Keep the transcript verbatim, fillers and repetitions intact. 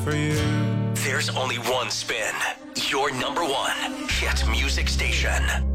for you. There's only one spin. Your number one hit music station.